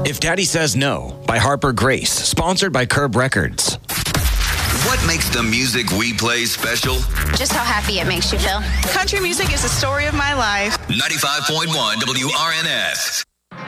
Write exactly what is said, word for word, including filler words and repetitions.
If Daddy Says No by Harper Grace, sponsored by Curb Records. What makes the music we play special? Just how happy it makes you feel. Country music is the story of my life. ninety-five point one W R N S.